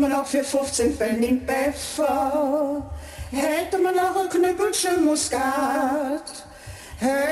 man auch für 15 Pfennig Pfeffer, hätte man auch ein Knüppelchen Muskat.